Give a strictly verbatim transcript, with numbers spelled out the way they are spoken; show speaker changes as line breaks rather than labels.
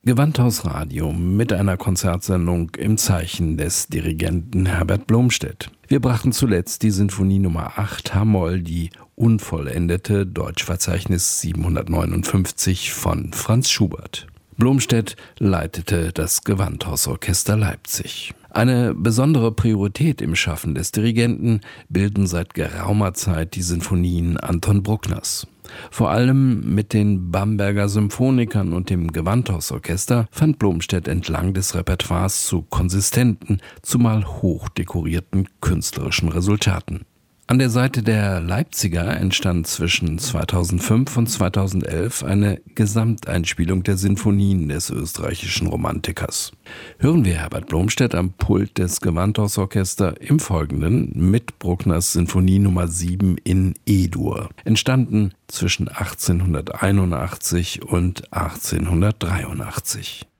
Gewandhaus Radio mit einer Konzertsendung im Zeichen des Dirigenten Herbert Blomstedt. Wir brachten zuletzt die Sinfonie Nummer acht H-Moll, die unvollendete, Deutschverzeichnis siebenhundertneunundfünfzig von Franz Schubert. Blomstedt leitete das Gewandhausorchester Leipzig. Eine besondere Priorität im Schaffen des Dirigenten bilden seit geraumer Zeit die Sinfonien Anton Bruckners. Vor allem mit den Bamberger Symphonikern und dem Gewandhausorchester fand Blomstedt entlang des Repertoires zu konsistenten, zumal hochdekorierten künstlerischen Resultaten. An der Seite der Leipziger entstand zwischen zweitausendfünf und zweitausendelf eine Gesamteinspielung der Sinfonien des österreichischen Romantikers. Hören wir Herbert Blomstedt am Pult des Gewandhausorchesters im Folgenden mit Bruckners Sinfonie Nummer sieben in E-Dur, entstanden zwischen achtzehnhunderteinundachtzig und achtzehnhundertdreiundachtzig.